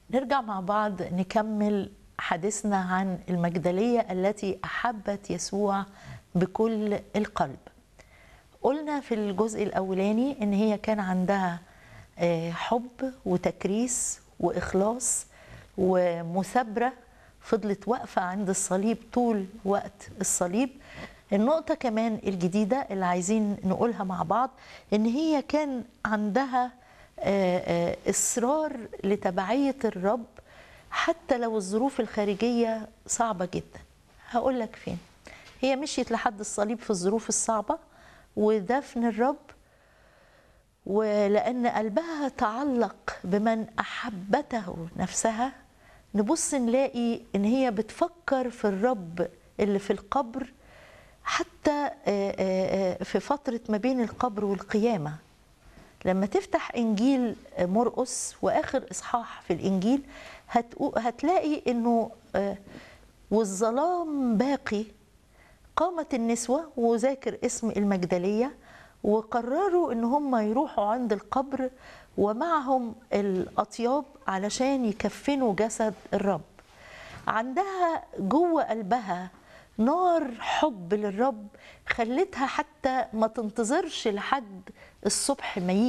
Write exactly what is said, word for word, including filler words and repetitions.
نرجع مع بعض نكمل حديثنا عن المجدلية التي أحبت يسوع بكل القلب. قلنا في الجزء الأولاني إن هي كان عندها حب وتكريس وإخلاص ومثابرة، فضلت واقفة عند الصليب طول وقت الصليب. النقطة كمان الجديدة اللي عايزين نقولها مع بعض إن هي كان عندها إصرار لتبعية الرب حتى لو الظروف الخارجية صعبة جدا. هقول لك فين هي مشيت لحد الصليب في الظروف الصعبة ودفن الرب، ولأن قلبها تعلق بمن أحبته نفسها. نبص نلاقي إن هي بتفكر في الرب اللي في القبر حتى في فترة ما بين القبر والقيامة. لما تفتح إنجيل مرقس وآخر إصحاح في الإنجيل هتلاقي إنه والظلام باقي، قامت النسوة وذاكر اسم المجدلية وقرروا إن هم يروحوا عند القبر ومعهم الأطياب علشان يكفنوا جسد الرب. عندها جوه قلبها نار حب للرب خلتها حتى ما تنتظرش لحد الصبح ما